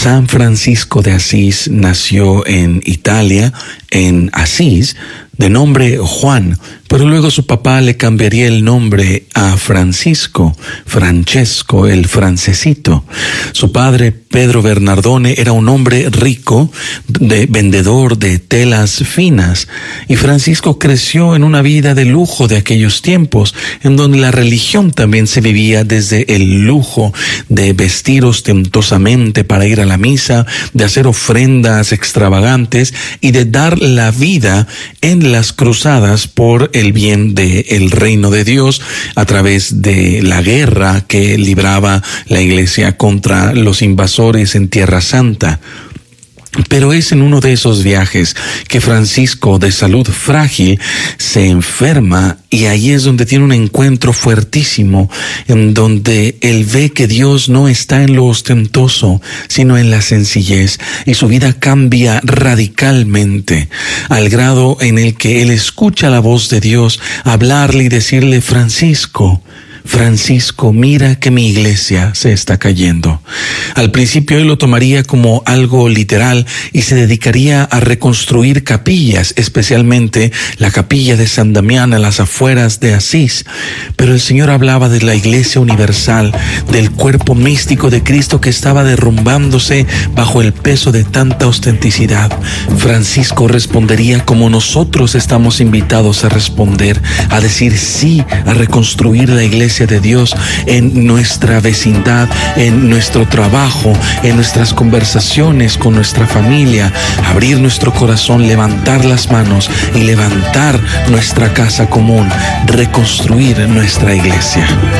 San Francisco de Asís nació en Italia, en Asís, de nombre Juan, pero luego su papá le cambiaría el nombre a Francisco, Francesco, el francesito. Su padre, Pedro Bernardone, era un hombre rico, vendedor de telas finas, y Francisco creció en una vida de lujo de aquellos tiempos, en donde la religión también se vivía desde el lujo de vestir ostentosamente para ir a la misa, de hacer ofrendas extravagantes y de dar la vida en las cruzadas por el bien del reino de Dios a través de la guerra que libraba la Iglesia contra los invasores en Tierra Santa. Pero es en uno de esos viajes que Francisco, de salud frágil, se enferma, y ahí es donde tiene un encuentro fuertísimo, en donde él ve que Dios no está en lo ostentoso, sino en la sencillez, y su vida cambia radicalmente, al grado en el que él escucha la voz de Dios hablarle y decirle: Francisco, mira que mi iglesia se está cayendo. Al principio él lo tomaría como algo literal y se dedicaría a reconstruir capillas, especialmente la capilla de San Damián a las afueras de Asís. Pero el Señor hablaba de la iglesia universal, del cuerpo místico de Cristo que estaba derrumbándose bajo el peso de tanta ostenticidad. Francisco respondería como nosotros estamos invitados a responder, a decir sí a reconstruir la iglesia de Dios en nuestra vecindad, en nuestro trabajo, en nuestras conversaciones con nuestra familia, abrir nuestro corazón, levantar las manos y levantar nuestra casa común, reconstruir nuestra iglesia.